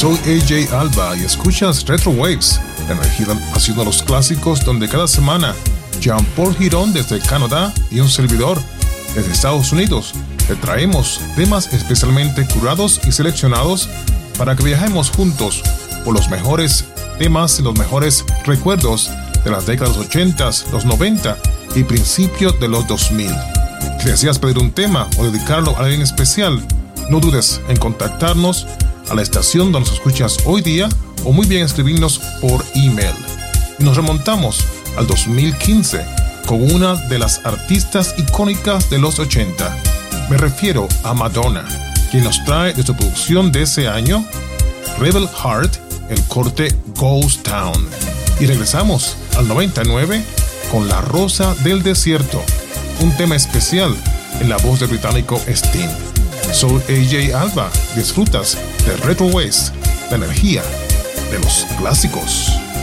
Soy AJ Alba y escuchas Retro Waves, la energía haciendo los clásicos donde cada semana Jean-Paul Girón desde Canadá y un servidor desde Estados Unidos te traemos temas especialmente curados y seleccionados para que viajemos juntos por los mejores temas y los mejores recuerdos de las décadas 80, los 90 y principios de los 2000. Si deseas pedir un tema o dedicarlo a alguien especial, no dudes en contactarnos a la estación donde nos escuchas hoy día o muy bien escribirnos por email. Y nos remontamos al 2015 con una de las artistas icónicas de los 80. Me refiero a Madonna, quien nos trae de su producción de ese año, Rebel Heart, el corte Ghost Town. Y regresamos al 99 con La Rosa del Desierto, un tema especial en la voz del británico Sting. Soy AJ Alba, disfrutas de Retro Waves, la energía de los clásicos.